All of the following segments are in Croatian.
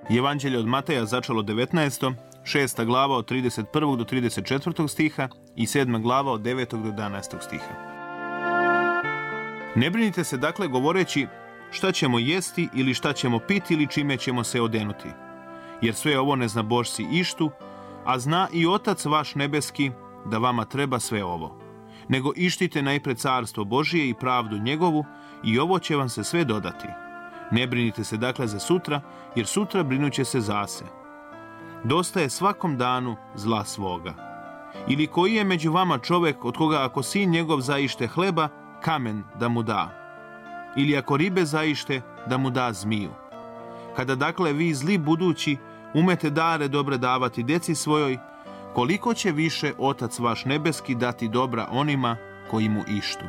Evanđelje od Mateja začelo 19. 6. glava od 31. do 34. stiha i 7. glava od 9. do 11. stiha. Ne brinite se dakle govoreći šta ćemo jesti ili šta ćemo piti ili čime ćemo se odenuti, jer sve ovo ne zna Božci ištu, a zna i Otac vaš nebeski da vama treba sve ovo. Nego ištite najpred carstvo Božije i pravdu njegovu i ovo će vam se sve dodati. Ne brinite se dakle za sutra, jer sutra brinuće se zase. Dosta je svakom danu zla svoga. Ili koji je među vama čovjek od koga ako sin njegov zaište hleba, kamen da mu da? Ili ako ribe zaište, da mu da zmiju? Kada dakle vi zli budući umete dare dobre davati djeci svojoj, koliko će više Otac vaš nebeski dati dobra onima koji mu ištu.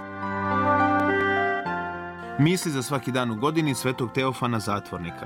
Misli za svaki dan u godini svetog Teofana Zatvornika.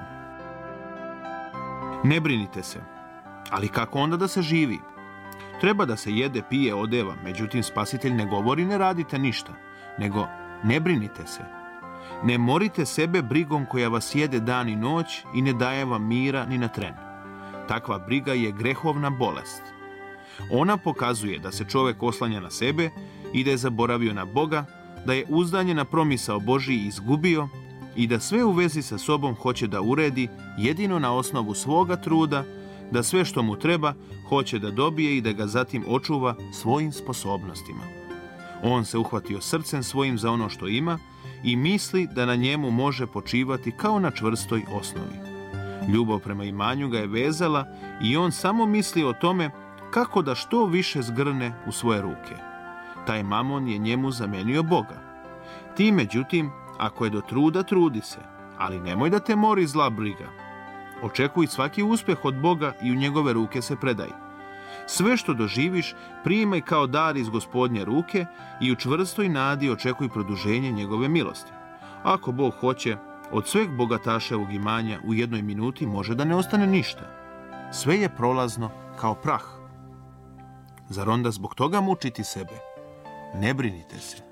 Ne brinite se, ali kako onda da se živi? Treba da se jede, pije, odeva, međutim Spasitelj ne govori ne radite ništa, nego ne brinite se. Ne morite sebe brigom koja vas jede dan i noć i ne daje vam mira ni na tren. Takva briga je grehovna bolest. Ona pokazuje da se čovjek oslanja na sebe i da je zaboravio na Boga, da je uzdanje na promisao Božiji izgubio i da sve u vezi sa sobom hoće da uredi jedino na osnovu svoga truda, da sve što mu treba hoće da dobije i da ga zatim očuva svojim sposobnostima. On se uhvatio srcem svojim za ono što ima i misli da na njemu može počivati kao na čvrstoj osnovi. Ljubav prema imanju ga je vezala i on samo misli o tome kako da što više zgrne u svoje ruke. Taj mamon je njemu zamenio Boga. Ti, međutim, ako je do truda, trudi se, ali nemoj da te mori zla briga. Očekuj svaki uspjeh od Boga i u njegove ruke se predaj. Sve što doživiš, primaj kao dar iz Gospodnje ruke i u čvrstoj nadi očekuj produženje njegove milosti. Ako Bog hoće, od sveg bogataševog imanja u jednoj minuti može da ne ostane ništa. Sve je prolazno kao prah. Zar onda zbog toga mučiti sebe? Ne brinite se.